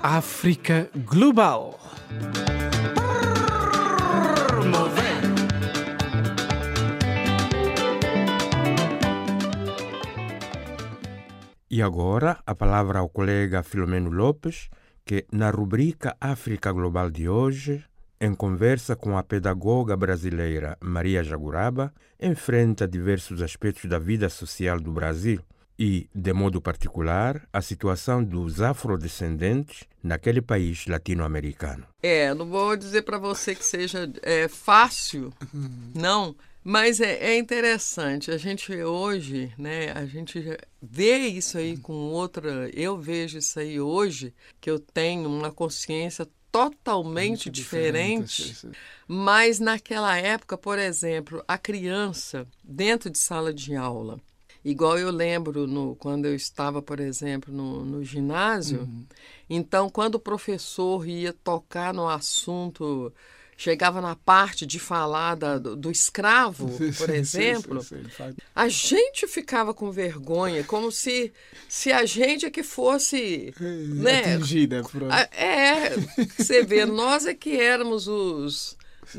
África Global. E agora, a palavra ao colega Filomeno Lopes, que na rubrica África Global de hoje, em conversa com a pedagoga brasileira Maria Jaguraba, enfrenta diversos aspectos da vida social do Brasil e, de modo particular, a situação dos afrodescendentes naquele país latino-americano. Não vou dizer para você que seja fácil, não, mas é interessante. A gente hoje, né, a gente vê isso aí com outra... Eu vejo isso aí hoje, que eu tenho uma consciência totalmente diferente, mas naquela época, por exemplo, a criança dentro de sala de aula, igual eu lembro quando eu estava, por exemplo, no ginásio, então quando o professor ia tocar no assunto, chegava na parte de falar do escravo, por exemplo, a gente ficava com vergonha, como se a gente é que fosse... né, atingida. Você vê, nós é que éramos os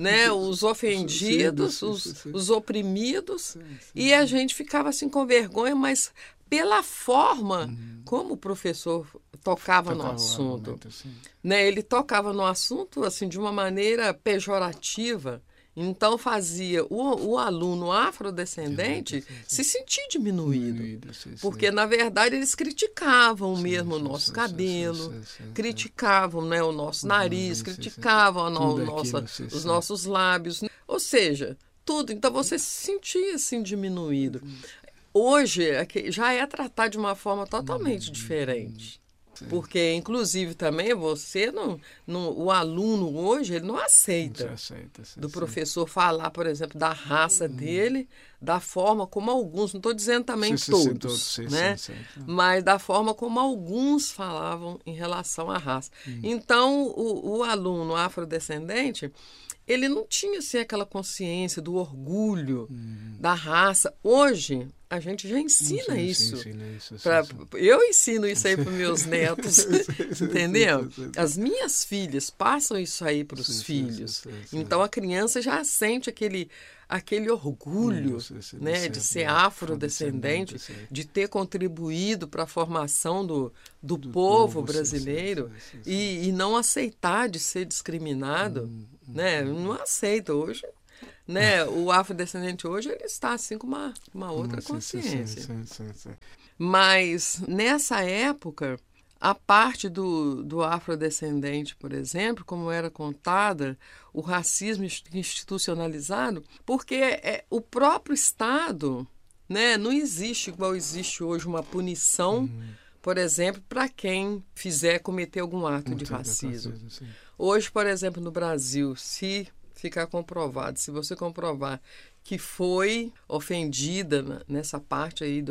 ofendidos, os oprimidos, e a gente ficava assim com vergonha, mas pela forma como o professor tocava no assunto. Né? Ele tocava no assunto assim, de uma maneira pejorativa, então fazia o aluno afrodescendente se sentir diminuído. Porque, na verdade, eles criticavam mesmo o nosso cabelo, criticavam, né, o nosso nariz, criticavam os nossos lábios. Ou seja, tudo. Então, você se sentia assim, diminuído. Hoje, já é tratado de uma forma totalmente diferente. Porque, inclusive, também o aluno hoje, ele não aceita do professor falar, por exemplo, da raça dele, da forma como alguns, não estou dizendo também todos, né? Mas da forma como alguns falavam em relação à raça. Então, o aluno afrodescendente, ele não tinha assim, aquela consciência do orgulho da raça. Hoje, a gente já ensina isso. Eu ensino isso aí para os meus netos, entendeu? As minhas filhas passam isso aí para os filhos. Então, a criança já sente aquele orgulho, né, de ser afrodescendente, de ter contribuído para a formação do povo brasileiro e não aceitar de ser discriminado. Né? Não aceita hoje. Né? O afrodescendente hoje ele está assim com uma outra consciência. Mas nessa época, a parte do afrodescendente, por exemplo, como era contada, o racismo institucionalizado, porque o próprio Estado, né, não existe igual existe hoje uma punição, por exemplo, para quem cometer algum ato de racismo. Hoje, por exemplo, no Brasil, se ficar comprovado, se você comprovar que foi ofendida nessa parte aí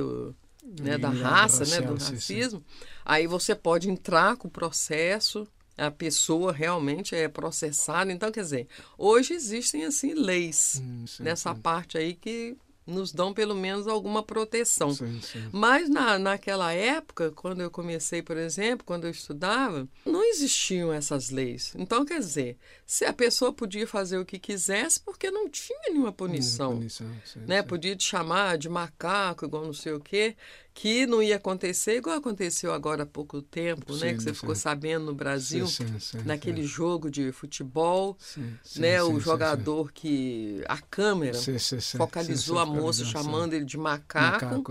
da raça, né, do racismo, aí você pode entrar com o processo, a pessoa realmente é processada. Então, quer dizer, hoje existem assim leis nessa parte aí que nos dão pelo menos alguma proteção. Mas naquela época, quando eu comecei, por exemplo, quando eu estudava, não existiam essas leis. Então, quer dizer, se a pessoa podia fazer o que quisesse, porque não tinha nenhuma punição. Né? Podia te chamar de macaco, igual não sei o quê, que não ia acontecer, igual aconteceu agora há pouco tempo, né? Que você ficou sabendo no Brasil, naquele jogo de futebol, né? O jogador que a câmera focalizou a moça chamando ele de macaco,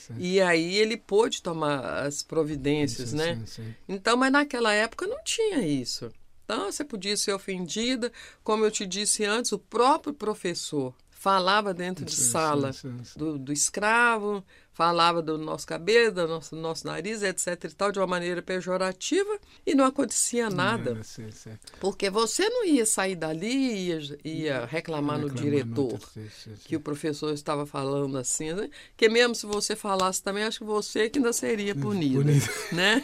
e aí ele pôde tomar as providências, né? Então, mas naquela época não tinha isso. Então, você podia ser ofendida, como eu te disse antes, o próprio professor falava dentro de sala do escravo, falava do nosso cabelo, do nosso nariz, etc. e tal, de uma maneira pejorativa, e não acontecia nada. Porque você não ia sair dali e ia reclamar no diretor que o professor estava falando assim, né? Que mesmo se você falasse também, acho que você que ainda seria punido. Né?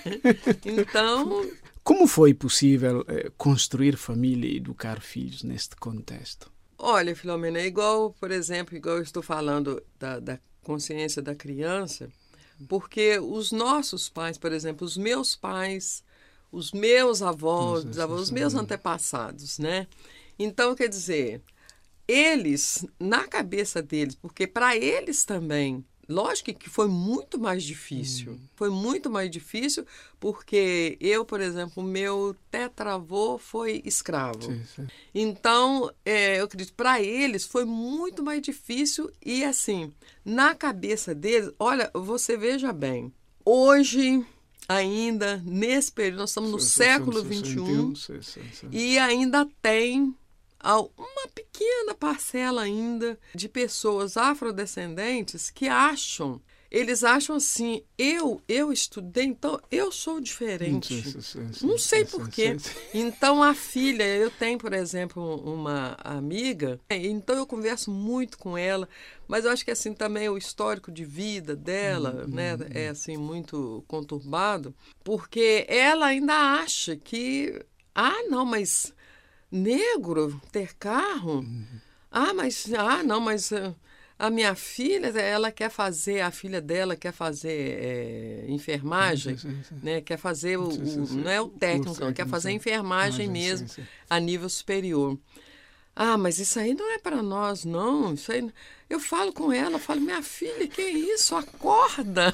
Então... Como foi possível construir família e educar filhos neste contexto? Olha, Filomena, é igual, por exemplo, igual eu estou falando da consciência da criança, porque os nossos pais, por exemplo, os meus pais, os meus avós, os meus antepassados, né? Então, quer dizer, eles, na cabeça deles, porque para eles também, lógico que foi muito mais difícil. Foi muito mais difícil porque eu, por exemplo, o meu tetravô foi escravo. Sim. Então, eu acredito, para eles foi muito mais difícil e, assim, na cabeça deles, olha, você veja bem, hoje, ainda, nesse período, nós estamos no século XXI e ainda tem uma pequena parcela ainda de pessoas afrodescendentes que eles acham assim, eu estudei, então eu sou diferente. Não sei por quê. Então a filha, eu tenho, por exemplo, uma amiga, então eu converso muito com ela, mas eu acho que assim também o histórico de vida dela, né, é assim muito conturbado, porque ela ainda acha que, não, mas negro ter carro? Mas a minha filha, a filha dela quer fazer enfermagem, né? Quer fazer não é o técnico, não, quer fazer enfermagem mesmo, a nível superior. Mas isso aí não é para nós, não. Isso aí... Eu falo com ela, minha filha, que isso? Acorda!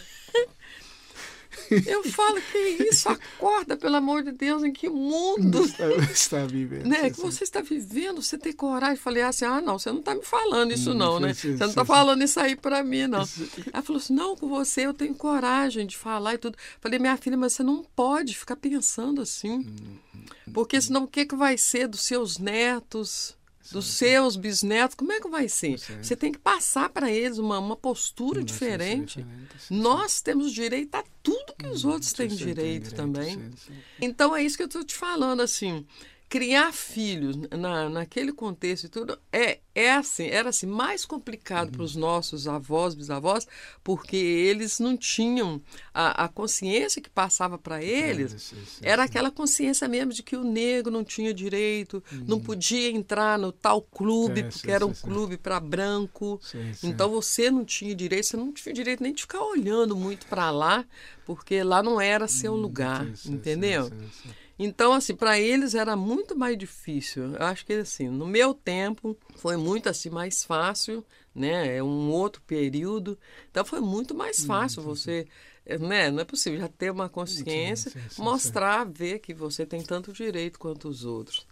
Eu falo, que isso? Acorda, pelo amor de Deus, em que mundo está vivendo, né? Que você está vivendo, você tem coragem. Falei assim, não, você não está me falando isso não, né? Você não está falando isso aí para mim, não. Ela falou assim, não, com você eu tenho coragem de falar e tudo. Falei, minha filha, mas você não pode ficar pensando assim. Porque senão o que vai ser dos seus netos... dos seus bisnetos, como é que vai ser? Você tem que passar para eles uma postura diferente. Nós temos direito a tudo que os outros têm direito também. Então, é isso que eu estou te falando, assim, criar filhos naquele contexto e tudo era assim, mais complicado para os nossos avós, bisavós, porque eles não tinham a consciência que passava para eles, era aquela consciência mesmo de que o negro não tinha direito, não podia entrar no tal clube, porque era um clube para branco, então você não tinha direito, você não tinha direito nem de ficar olhando muito para lá, porque lá não era seu lugar, entendeu? Então, assim, para eles era muito mais difícil. Eu acho que, assim, no meu tempo foi muito, assim, mais fácil, né? É um outro período. Então, foi muito mais fácil você, né? Não é possível já ter uma consciência, mostrar, ver que você tem tanto direito quanto os outros.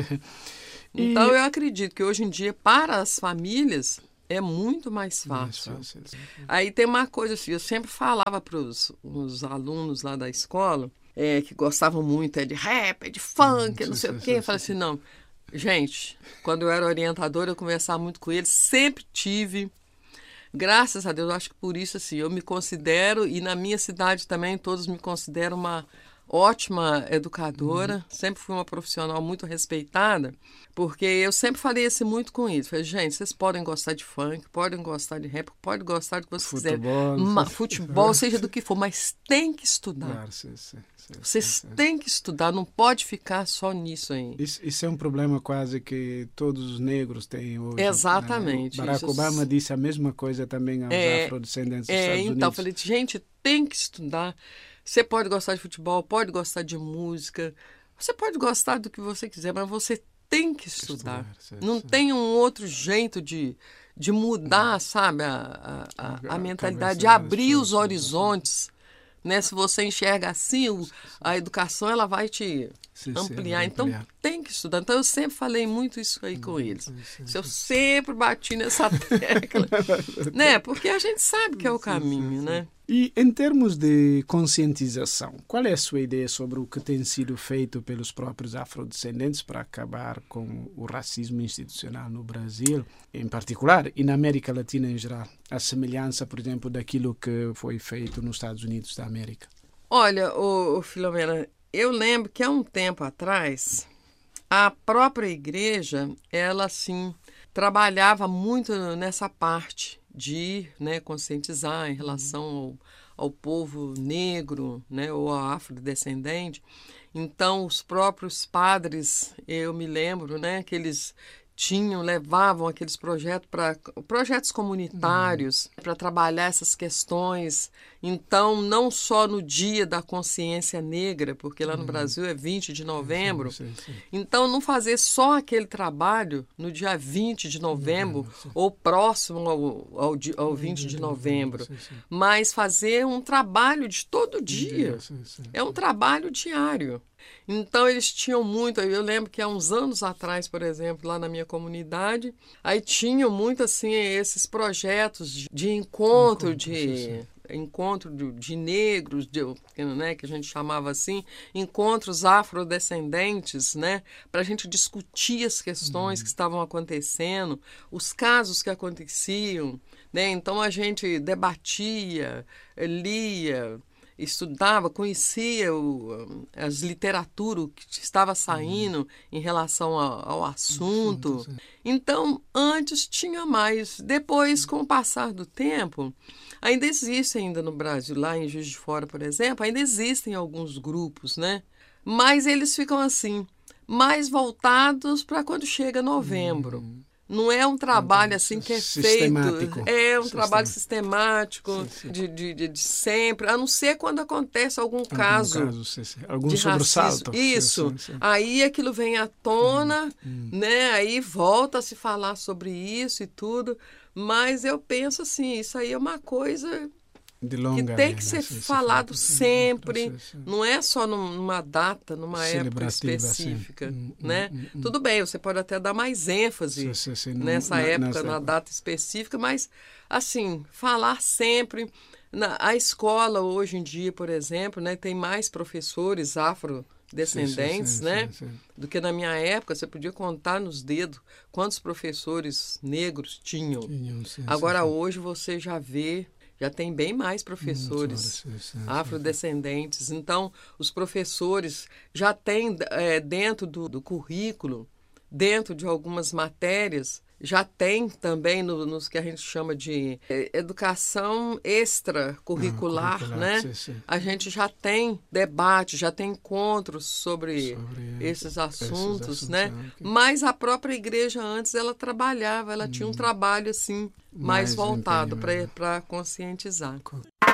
Então, eu acredito que hoje em dia, para as famílias, é muito mais fácil. Aí tem uma coisa assim, eu sempre falava para os alunos lá da escola, que gostavam muito de rap, de funk, não sei o quê. Eu falei assim, não, gente, quando eu era orientadora, eu conversava muito com eles, sempre tive, graças a Deus, acho que por isso, assim, eu me considero, e na minha cidade também, todos me consideram uma ótima educadora, sempre fui uma profissional muito respeitada, porque eu sempre falei assim muito com isso. Falei, gente, vocês podem gostar de funk, podem gostar de rap, podem gostar do que vocês quiserem. Futebol, seja do que for, mas tem que estudar. Claro, Vocês têm que estudar, não pode ficar só nisso aí. Isso é um problema quase que todos os negros têm hoje. Exatamente. Né? Barack Obama disse a mesma coisa também aos afrodescendentes dos Estados Unidos. Então, eu falei, gente, tem que estudar. Você pode gostar de futebol, pode gostar de música, você pode gostar do que você quiser, mas você tem que estudar. Não tem um outro jeito de mudar, sabe, a mentalidade, de abrir os horizontes. Né? Se você enxerga assim, a educação ela vai te ampliar. Então, tem que estudar. Então, eu sempre falei muito isso aí com eles. Eu sempre bati nessa tecla. Né? Porque a gente sabe que é o caminho, né? E em termos de conscientização, qual é a sua ideia sobre o que tem sido feito pelos próprios afrodescendentes para acabar com o racismo institucional no Brasil, em particular, e na América Latina em geral? A semelhança, por exemplo, daquilo que foi feito nos Estados Unidos da América. Olha, Filomena, eu lembro que há um tempo atrás, a própria igreja, ela, assim, trabalhava muito nessa parte de conscientizar em relação ao povo negro, né, ou ao afrodescendente. Então, os próprios padres, eu me lembro, né, que eles levavam aqueles projetos comunitários para trabalhar essas questões Então, não só no Dia da Consciência Negra, porque lá no Brasil é 20 de novembro. Sim. Então, não fazer só aquele trabalho no dia 20 de novembro ou próximo ao 20 de novembro, mas fazer um trabalho de todo dia. É um trabalho diário. Então, eles tinham muito... Eu lembro que há uns anos atrás, por exemplo, lá na minha comunidade, aí tinham muito, assim, esses projetos de encontro de negros, né, que a gente chamava assim, encontros afrodescendentes, né, para a gente discutir as questões que estavam acontecendo, os casos que aconteciam, né, então a gente debatia, lia, estudava, conhecia as literaturas que estava saindo em relação ao assunto. Então, antes tinha mais. Depois, com o passar do tempo, ainda existe no Brasil, lá em Juiz de Fora, por exemplo, ainda existem alguns grupos, né? Mas eles ficam assim, mais voltados para quando chega novembro. Não é um trabalho assim que é feito. É um trabalho sistemático de sempre, a não ser quando acontece algum caso algum de sobressalto. Racismo. Isso. Aí aquilo vem à tona, né? Aí volta a se falar sobre isso e tudo. Mas eu penso assim, isso aí é uma coisa que tem que ser falado sempre, não é só numa data, numa época específica, né? Tudo bem, você pode até dar mais ênfase nessa época, na data específica, mas, assim, falar sempre. A escola, hoje em dia, por exemplo, né, tem mais professores afrodescendentes, né? Do que na minha época. Você podia contar nos dedos quantos professores negros tinham. Agora, hoje, você já vê... Já tem bem mais professores afrodescendentes. Então, os professores já têm dentro do currículo, dentro de algumas matérias, já tem também nos que a gente chama de educação extracurricular, né? A gente já tem debate, já tem encontros sobre esses assuntos, né? Mas a própria igreja antes, ela trabalhava, ela tinha um trabalho assim mais voltado para conscientizar.